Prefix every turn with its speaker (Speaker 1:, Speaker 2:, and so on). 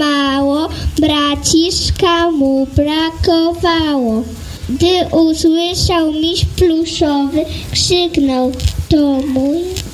Speaker 1: mało, braciszka mu brakowało. Gdy usłyszał miś pluszowy, krzyknął: to mój